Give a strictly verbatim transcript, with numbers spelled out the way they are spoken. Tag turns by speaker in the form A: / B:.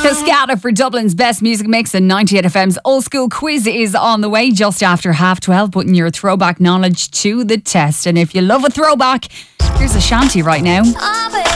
A: Cascada for Dublin's best music mix, and ninety-eight F M's old school quiz is on the way just after half twelve, putting your throwback knowledge to the test. And if you love a throwback, here's a shanty right now.